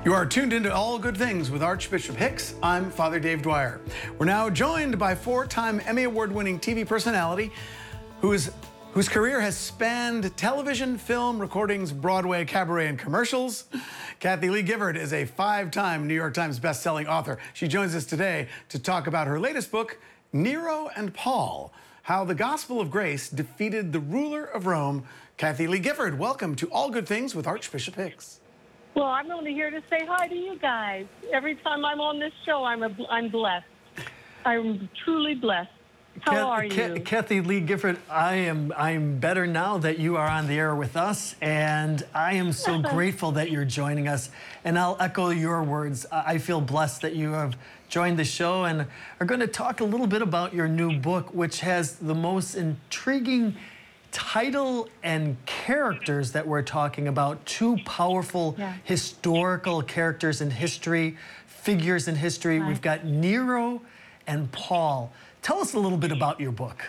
You are tuned into All Good Things with Archbishop Hicks. I'm Father Dave Dwyer. We're now joined by four-time Emmy Award-winning TV personality whose career has spanned television, film, recordings, Broadway, cabaret, and commercials. Kathie Lee Gifford is a five-time New York Times best-selling author. She joins us today to talk about her latest book, Nero and Paul, How the Gospel of Grace Defeated the Ruler of Rome. Kathie Lee Gifford, welcome to All Good Things with Archbishop Hicks. Well, I'm only here to say hi to you guys. Every time I'm on this show, I'm blessed. I'm truly blessed. How are you? Kathie Lee Gifford, I'm better now that you are on the air with us, and I am so grateful that you're joining us. And I'll echo your words. I feel blessed that you have joined the show and are going to talk a little bit about your new book, which has the most intriguing title and characters that we're talking about. Two powerful historical characters in history, figures in history. We've got Nero and Paul. Tell us a little bit about your book.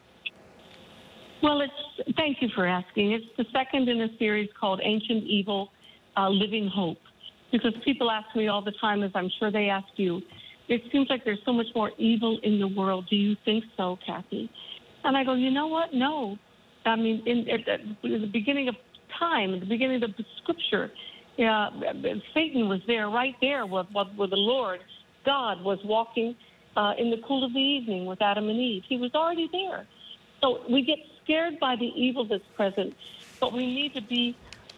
Well, thank you for asking. It's the second in a series called Ancient Evil, Living Hope. Because people ask me all the time, as I'm sure they ask you, it seems like there's so much more evil in the world. Do you think so, Kathie? And I go, you know what? No. I mean, at the beginning of time, at the beginning of the Scripture, Satan was there, right there, where the Lord, God, was walking in the cool of the evening with Adam and Eve. He was already there. So we get scared by the evil that's present, but we need to be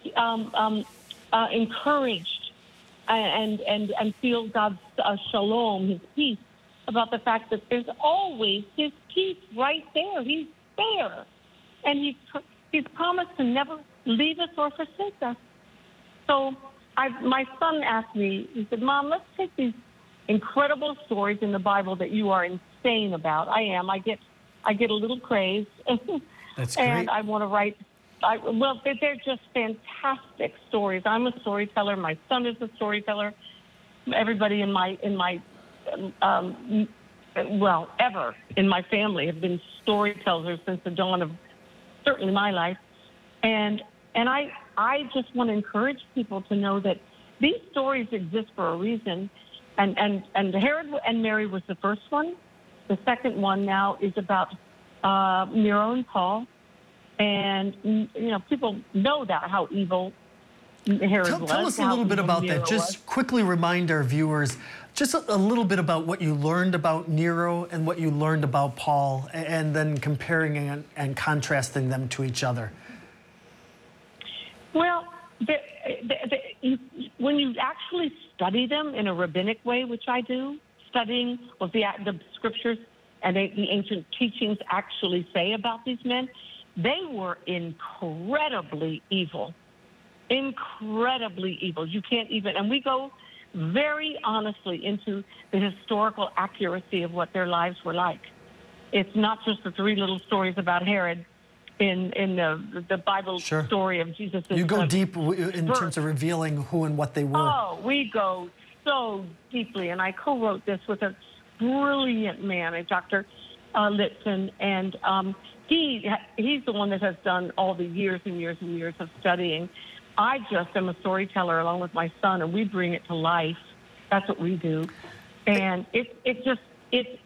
encouraged and feel God's shalom, His peace, about the fact that there's always His peace right there. He's there. And he's promised to never leave us or forsake us. So my son asked me, he said, Mom, let's take these incredible stories in the Bible that you are insane about. I am. I get a little crazed. That's great. And I want to write. Well, they're just fantastic stories. I'm a storyteller. My son is a storyteller. Everybody in my ever in my family have been storytellers since the dawn of certainly my life. And I just want to encourage people to know that these stories exist for a reason. And Herod and Mary was the first one. The second one now is about Nero and Paul. And, you know, people know that, how evil Herod was. Tell us a little bit about that. Just quickly remind our viewers just a little bit about what you learned about Nero and what you learned about Paul, and then comparing and contrasting them to each other. Well, when you actually study them in a rabbinic way, which I do, studying what the Scriptures and the ancient teachings actually say about these men, they were incredibly evil. Incredibly evil. You can't even, and we go very honestly into the historical accuracy of what their lives were like. It's not just the three little stories about Herod in the Bible story of Jesus. You go deep in terms of revealing who and what they were. Oh, we go so deeply, and I co-wrote this with a brilliant man, Dr. Litson, and he's the one that has done all the years and years and years of studying. I just am a storyteller along with my son, and we bring it to life. That's what we do. And it's